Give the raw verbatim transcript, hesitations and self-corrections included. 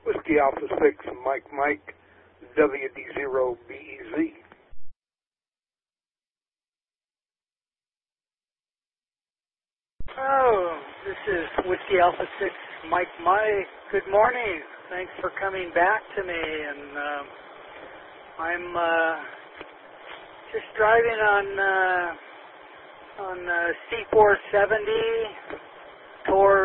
Whiskey Alpha six, Mike Mike, W D zero B E Z. Oh, this is Whiskey Alpha six, Mike Mike. Good morning. Thanks for coming back to me. And uh, I'm uh, just driving on uh, on uh, C four seventy towards